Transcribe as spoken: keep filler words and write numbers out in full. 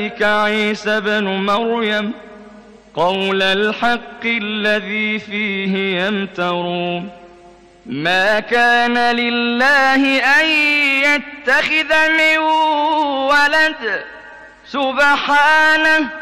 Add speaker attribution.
Speaker 1: عيسى بن مريم قول الحق الذي فيه يمترون ما كان لله أن يتخذ من ولد سبحانه